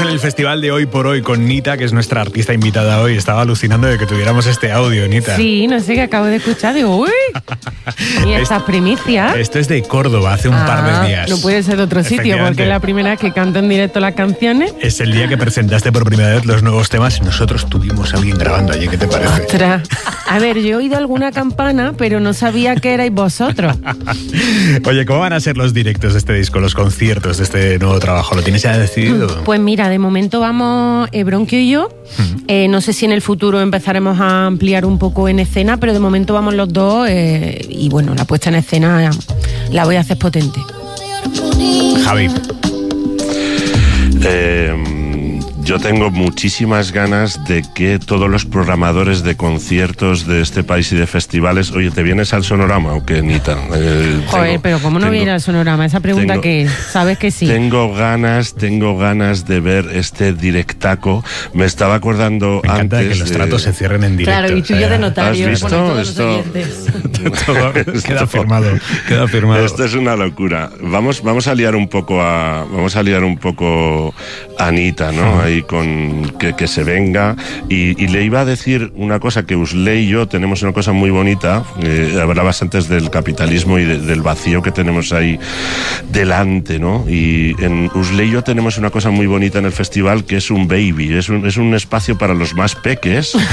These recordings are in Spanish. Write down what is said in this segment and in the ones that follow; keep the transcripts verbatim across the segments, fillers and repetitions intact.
en el festival de Hoy por Hoy con Nita, que es nuestra artista invitada hoy. Estaba alucinando de que tuviéramos este audio, Nita. Sí, no sé, que acabo de escuchar. Digo, uy, y estas primicias. Esto es de Córdoba, hace un ah, par de días. No puede ser de otro sitio, porque es la primera vez que canto en directo las canciones. Es el día que presentaste por primera vez los nuevos temas. Nosotros tuvimos a alguien grabando allí, ¿qué te parece? Ostras. A ver, yo he oído alguna campana, pero no sabía que erais vosotros. Oye, ¿cómo van a ser los directos de este disco, los conciertos de este nuevo trabajo? ¿Lo tienes ya decidido? Pues mira, de momento vamos eh, Bronquio y yo. Uh-huh. Eh, no sé si en el futuro empezaremos a ampliar un poco en escena, pero de momento vamos los dos eh, y bueno, la puesta en escena la voy a hacer potente. Javi. Eh... Yo tengo muchísimas ganas de que todos los programadores de conciertos de este país y de festivales... Oye, ¿te vienes al Sonorama o qué, Nita? Eh, Joder, tengo, pero ¿cómo no tengo, viene al Sonorama? Esa pregunta tengo, que sabes que sí. Tengo ganas, tengo ganas de ver este directaco. Me estaba acordando Me encanta antes de que los de... tratos se cierren en directo. Claro, y tú y yo de notario. ¿Has visto? Todos Esto... Todo queda firmado, queda firmado. Esto es una locura. Vamos, vamos a liar un poco a... Vamos a liar un poco a Anita, ¿no? Ahí con... Que, que se venga y, y le iba a decir una cosa, que Usley y yo tenemos una cosa muy bonita. Eh, hablabas antes del capitalismo y de, del vacío que tenemos ahí delante, ¿no? Y en Usley y yo tenemos una cosa muy bonita en el festival, que es un baby, es un, es un espacio para los más peques, ¿eh?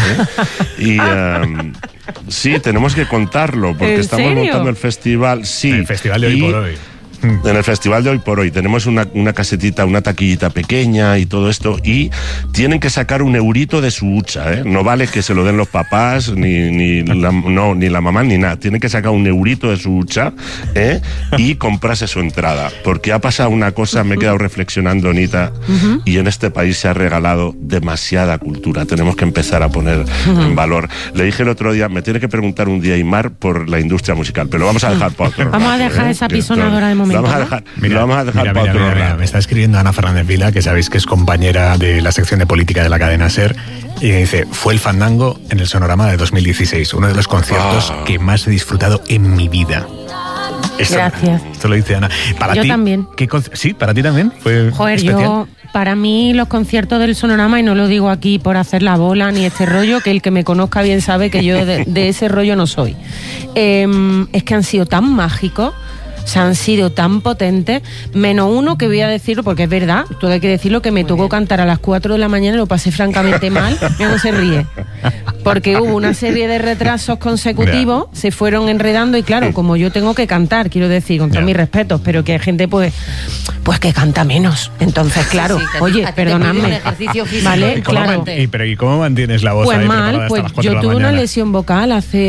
Y um, sí, tenemos que contarlo porque estamos serio? montando el festival, sí, el festival de Hoy y, por Hoy. En el festival de Hoy por Hoy tenemos una, una casetita, una taquillita pequeña y todo esto, y tienen que sacar un eurito de su hucha, ¿eh? No vale que se lo den los papás, ni, ni, la, no, ni la mamá, ni nada. Tienen que sacar un eurito de su hucha, ¿eh? Y comprarse su entrada. Porque ha pasado una cosa, me he quedado reflexionando, Anita, uh-huh. y en este país se ha regalado demasiada cultura. Tenemos que empezar a poner uh-huh. en valor. Le dije el otro día, me tiene que preguntar un día Aymar por la industria musical, pero lo vamos a dejar para otro Vamos rato, a dejar ¿eh? esa pisonadora de momento. Lo vamos a dejar, mira, lo vamos a dejar mira, para mira, otro mira, rato. Me está escribiendo Ana Fernández Vila, que sabéis que es compañera de la sección de política de la cadena SER, y me dice, fue el Fandango en el Sonorama de dos mil dieciséis, uno de los conciertos oh. que más he disfrutado en mi vida. Esto, Gracias. Esto lo dice Ana. Para yo ti, también. ¿qué con... Sí, para ti también. Fue Joder, especial. yo, para mí los conciertos del Sonorama, y no lo digo aquí por hacer la bola ni este rollo, que el que me conozca bien sabe que yo de, de ese rollo no soy. Eh, es que han sido tan mágicos. O sea, han sido tan potentes, menos uno que voy a decirlo, porque es verdad, todo hay que decirlo, que me tocó cantar a las cuatro de la mañana y lo pasé francamente mal. Mira, no se ríe. Porque hubo una serie de retrasos consecutivos, yeah. se fueron enredando y claro, como yo tengo que cantar, quiero decir, con todos yeah. mis respetos, pero que hay gente pues pues que canta menos. Entonces, claro, sí, sí, oye, perdonadme. ¿Vale? ¿Y cómo, claro. ¿Y, pero, ¿Y cómo mantienes la voz pues ahí mal, pues yo tuve una lesión vocal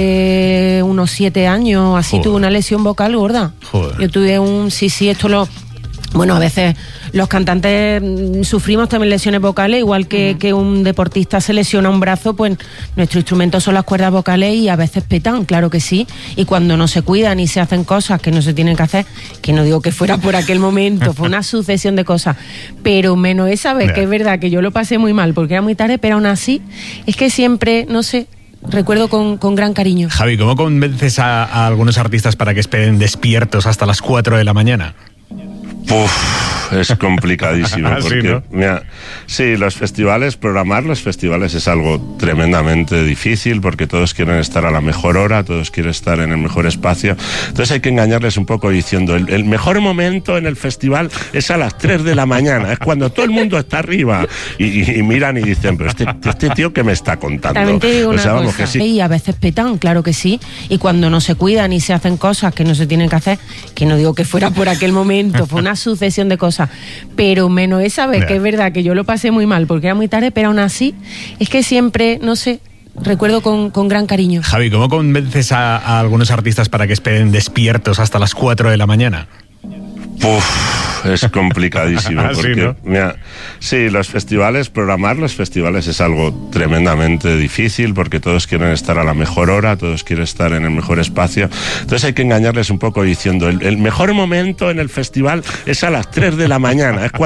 hace unos siete años, así Joder. tuve una lesión vocal gorda. Joder. Yo tuve un, sí, sí, esto lo... Bueno, a veces los cantantes sufrimos también lesiones vocales, igual que, uh-huh. que un deportista se lesiona un brazo, pues nuestro instrumento son las cuerdas vocales y a veces petan, claro que sí. Y cuando no se cuidan y se hacen cosas que no se tienen que hacer, que no digo que fuera por aquel momento, fue una sucesión de cosas, pero menos esa vez, yeah. que es verdad que yo lo pasé muy mal porque era muy tarde, pero aún así, es que siempre, no sé... Recuerdo con, con gran cariño. Javi, ¿cómo convences a, a algunos artistas para que esperen despiertos hasta las cuatro de la mañana? Uf, es complicadísimo. Porque, sí, ¿no? mira, sí, los festivales, programar los festivales es algo tremendamente difícil porque todos quieren estar a la mejor hora, todos quieren estar en el mejor espacio. Entonces hay que engañarles un poco diciendo, el, el mejor momento en el festival es a las tres de la mañana, es cuando todo el mundo está arriba. Y, y, y miran y dicen, pero este, este tío ¿qué me está contando? También te digo o sea, una vamos, cosa. Que sí. Y a veces petan, claro que sí. Y cuando no se cuidan y se hacen cosas que no se tienen que hacer, que no digo que fuera por aquel momento, fue una sucesión de cosas, pero menos esa vez, yeah. que es verdad que yo lo pasé muy mal porque era muy tarde, pero aún así es que siempre, no sé, recuerdo con, con gran cariño. Javi, ¿cómo convences a, a algunos artistas para que esperen despiertos hasta las cuatro de la mañana? Uf, es complicadísimo. Porque, sí, ¿no? mira, sí, los festivales, programar los festivales es algo tremendamente difícil porque todos quieren estar a la mejor hora, todos quieren estar en el mejor espacio. Entonces hay que engañarles un poco diciendo, el, el mejor momento en el festival es a las tres de la mañana, es cuando